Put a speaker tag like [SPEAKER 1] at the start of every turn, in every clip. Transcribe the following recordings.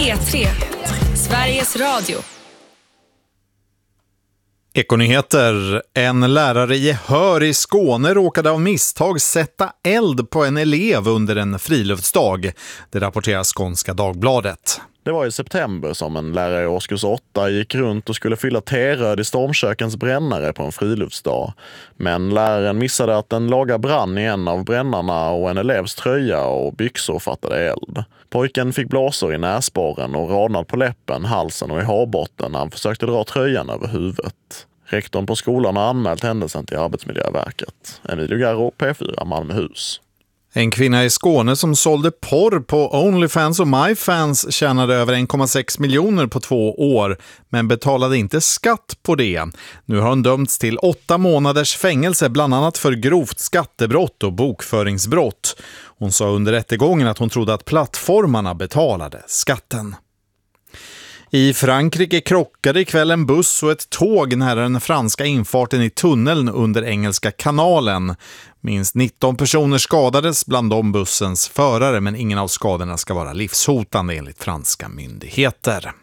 [SPEAKER 1] P3, Sveriges Radio.
[SPEAKER 2] Ekonyheter. En lärare i Hör i Skåne råkade av misstag sätta eld på en elev under en friluftsdag. Det rapporterar Skånska Dagbladet.
[SPEAKER 3] Det var i september som en lärare i årskurs 8 gick runt och skulle fylla teröd i stormkökens brännare på en friluftsdag. Men läraren missade att en laga brann i en av brännarna och en elevs tröja och byxor fattade eld. Pojken fick blåsor i näsborren och radnad på läppen, halsen och i hårbotten när han försökte dra tröjan över huvudet. Rektorn på skolan har anmält händelsen till Arbetsmiljöverket. Emilio Garro, P4, Malmöhus.
[SPEAKER 2] En kvinna i Skåne som sålde porr på OnlyFans och MyFans tjänade över 1,6 miljoner på 2 år, men betalade inte skatt på det. Nu har hon dömts till 8 månaders fängelse, bland annat för grovt skattebrott och bokföringsbrott. Hon sa under rättegången att hon trodde att plattformarna betalade skatten. I Frankrike krockade ikväll en buss och ett tåg nära den franska infarten i tunneln under Engelska kanalen. Minst 19 personer skadades, bland dem bussens förare, men ingen av skadorna ska vara livshotande enligt franska myndigheter.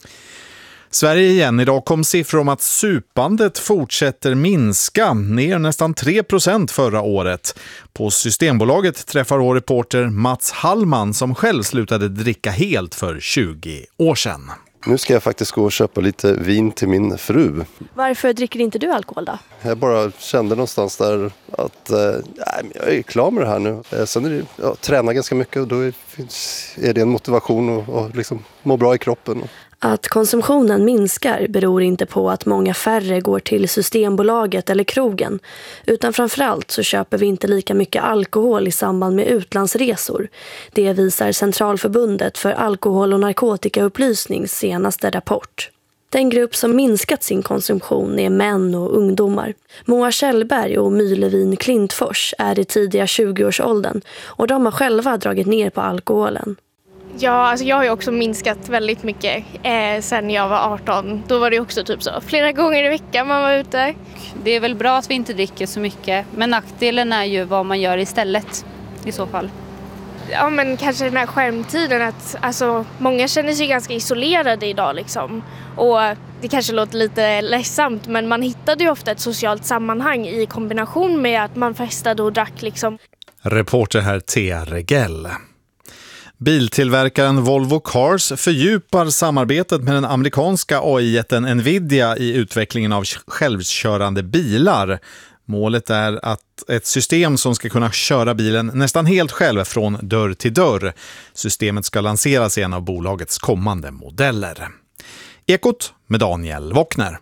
[SPEAKER 2] Sverige igen. Idag kom siffror om att supandet fortsätter minska, ner nästan 3% förra året. På Systembolaget träffar vår reporter Mats Hallman som själv slutade dricka helt för 20 år sedan.
[SPEAKER 4] Nu ska jag faktiskt gå och köpa lite vin till min fru.
[SPEAKER 5] Varför dricker inte du alkohol då?
[SPEAKER 4] Jag bara kände någonstans där att jag är klar med det här nu. Sen är det, jag tränar ganska mycket och då är det en motivation att liksom må bra i kroppen.
[SPEAKER 5] Att konsumtionen minskar beror inte på att många färre går till Systembolaget eller krogen, utan framförallt så köper vi inte lika mycket alkohol i samband med utlandsresor. Det visar Centralförbundet för alkohol- och narkotikaupplysnings senaste rapport. Den grupp som minskat sin konsumtion är män och ungdomar. Moa Kjellberg och My Levin Klintfors är i tidiga 20-årsåldern och de har själva dragit ner på alkoholen.
[SPEAKER 6] Ja, alltså jag har ju också minskat väldigt mycket sen jag var 18. Då var det också typ så flera gånger i veckan man var ute.
[SPEAKER 7] Det är väl bra att vi inte dricker så mycket, men nackdelen är ju vad man gör istället i så fall.
[SPEAKER 6] Ja, men kanske den här skärmtiden att alltså, många känner sig ganska isolerade idag liksom. Och det kanske låter lite ledsamt, men man hittade ju ofta ett socialt sammanhang i kombination med att man festade och drack liksom.
[SPEAKER 2] Reporter här Thea Regell. Biltillverkaren Volvo Cars fördjupar samarbetet med den amerikanska AI-jätten Nvidia i utvecklingen av självkörande bilar. Målet är att ett system som ska kunna köra bilen nästan helt själv från dörr till dörr. Systemet ska lanseras i en av bolagets kommande modeller. Ekot med Daniel Wockner.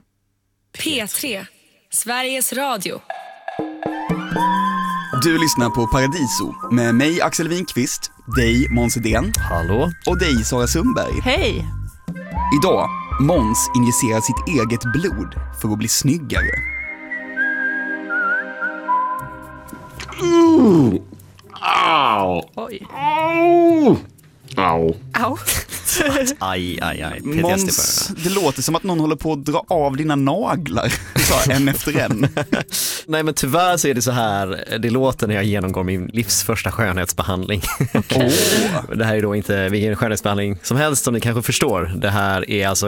[SPEAKER 1] P3, Sveriges Radio.
[SPEAKER 8] Du lyssnar på Paradiso med mig Axel Winkvist, dig Måns Hedén.
[SPEAKER 9] Hallå.
[SPEAKER 8] Och dig Sara Sundberg.
[SPEAKER 9] Hej.
[SPEAKER 8] Idag, Måns injicerar sitt eget blod för att bli snyggare.
[SPEAKER 9] Au.
[SPEAKER 8] Oj.
[SPEAKER 9] Au. Au.
[SPEAKER 8] Au.
[SPEAKER 9] Aj.
[SPEAKER 8] Måns, det låter som att någon håller på att dra av dina naglar så en efter en.
[SPEAKER 9] Nej, men tyvärr så är det så här det låter när jag genomgår min livs första skönhetsbehandling. Det här är då inte vilken skönhetsbehandling som helst som ni kanske förstår. Det här är alltså